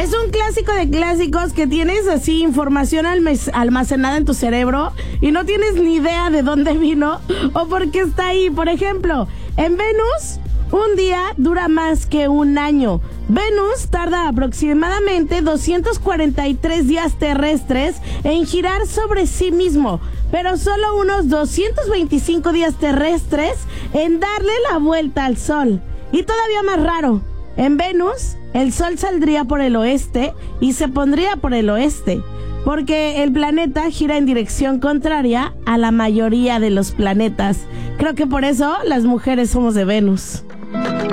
Es un clásico de clásicos que tienes así información almacenada en tu cerebro y no tienes ni idea de dónde vino o por qué está ahí. Por ejemplo, en Venus, un día dura más que un año. Venus tarda aproximadamente 243 días terrestres en girar sobre sí mismo, pero solo unos 225 días terrestres en darle la vuelta al Sol. Y todavía más raro, en Venus el Sol saldría por el oeste y se pondría por el oeste, porque el planeta gira en dirección contraria a la mayoría de los planetas. Creo que por eso las mujeres somos de Venus.